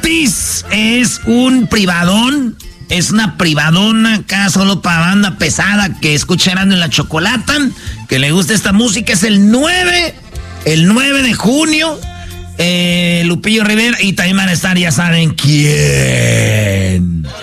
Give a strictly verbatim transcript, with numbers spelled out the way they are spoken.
gratis. Es un privadón. Es una privadona acá solo para banda pesada que escucha Erasmo y la Chocolata, que le gusta esta música. Es el nueve, el nueve de junio. Eh, Lupillo Rivera y también van a estar, ya saben quién.